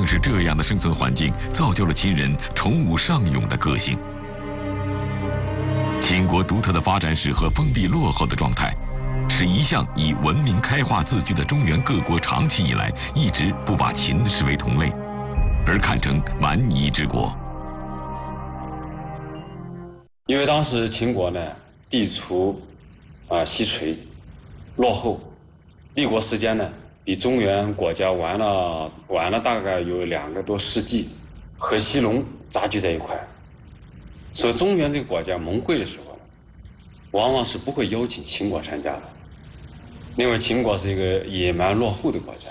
是这样的生存环境，造就了秦人崇武尚勇的个性。秦国独特的发展史和封闭落后的状态，使一向以文明开化自居的中原各国长期以来一直不把秦视为同类，而看成蛮夷之国。 因为当时秦国呢，地处西陲，落后，立国时间呢比中原国家晚了大概有2个多世纪，和西戎杂居在一块，所以中原这个国家盟会的时候呢，往往是不会邀请秦国参加的，因为秦国是一个野蛮落后的国家。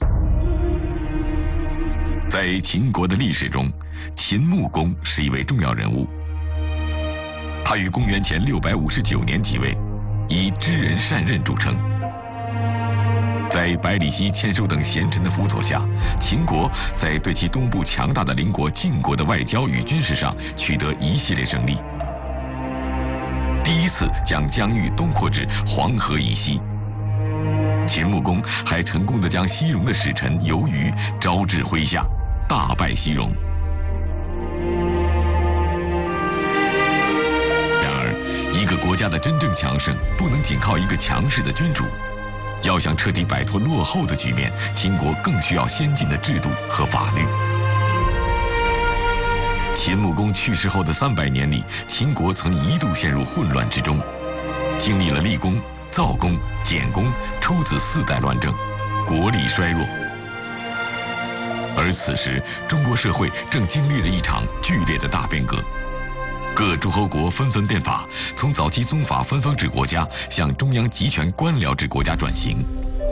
在秦国的历史中，秦穆公是一位重要人物。他于公元前659年即位，以知人善任著称。在百里奚、千收等贤臣的辅佐下，秦国在对其东部强大的邻国晋国的外交与军事上取得一系列胜利。第一次将疆域东扩至黄河以西。秦穆公还成功地将西戎的使臣游于招至麾下，大败西戎。一个国家的真正强盛，不能仅靠一个强势的君主。要想彻底摆脱落后的局面，秦国更需要先进的制度和法律。秦穆公去世后的300年里，秦国曾一度陷入混乱之中，经历了厉公、躁公、简公、出子4代乱政，国力衰弱。而此时，中国社会正经历了一场剧烈的大变革。各诸侯国纷纷变法，从早期宗法分封制国家向中央集权官僚制国家转型。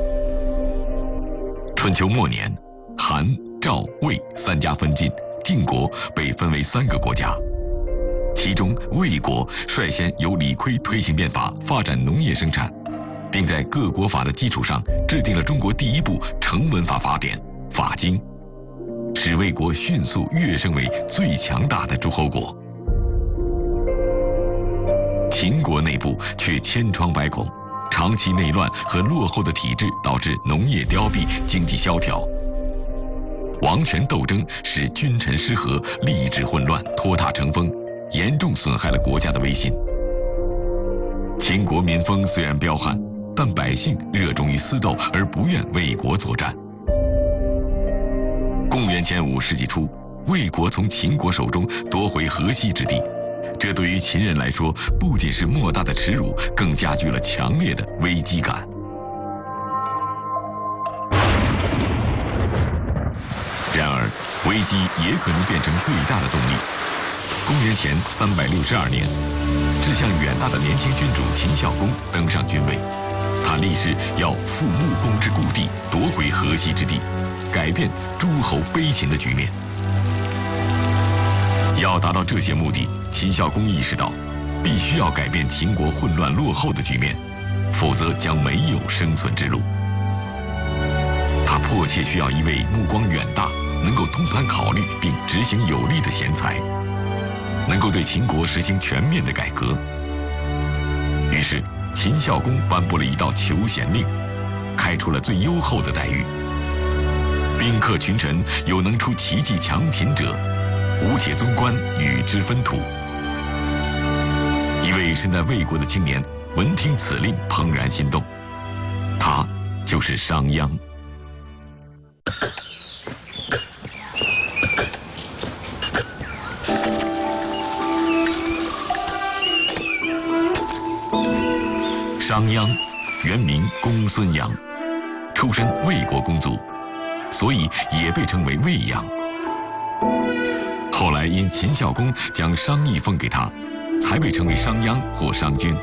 春秋末年，韩、赵、魏3家分晋，晋国被分为3个国家。其中，魏国率先由李悝推行变法，发展农业生产，并在各国法的基础上制定了中国第一部成文法法典《法经》，使魏国迅速跃升为最强大的诸侯国。秦国内部却千疮百孔，长期内乱和落后的体制导致农业凋敝、经济萧条。王权斗争使君臣失和、吏治混乱、拖沓成风，严重损害了国家的威信。秦国民风虽然彪悍，但百姓热衷于私斗而不愿为国作战。公元前5世纪初，魏国从秦国手中夺回河西之地。这对于秦人来说，不仅是莫大的耻辱，更加剧了强烈的危机感。然而，危机也可能变成最大的动力。公元前362年，志向远大的年轻君主秦孝公登上君位，他立誓要复穆公之故地，夺回河西之地，改变诸侯卑秦的局面。要达到这些目的，秦孝公意识到，必须要改变秦国混乱落后的局面，否则将没有生存之路。他迫切需要一位目光远大、能够通盘考虑并执行有力的贤才，能够对秦国实行全面的改革。于是，秦孝公颁布了一道求贤令，开出了最优厚的待遇：宾客群臣有能出奇迹强秦者，吾且宗官与之分土。一位身在魏国的青年闻听此令，怦然心动，他就是商鞅。商鞅原名公孙鞅，出身魏国公族，所以也被称为魏鞅。后来因秦孝公将商邑封给他，才被称为商鞅或商君。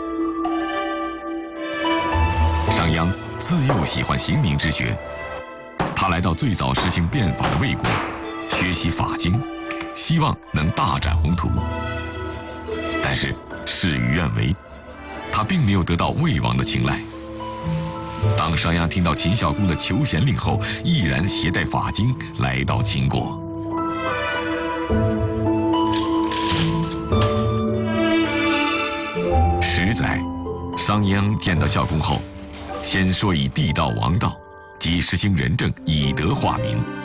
商鞅自幼喜欢刑名之学，他来到最早实行变法的魏国，学习法经，希望能大展宏图。但是事与愿违，他并没有得到魏王的青睐。当商鞅听到秦孝公的求贤令后，毅然携带法经来到秦国。10载，商鞅见到孝公后，先说以地道王道，即实行仁政，以德化民。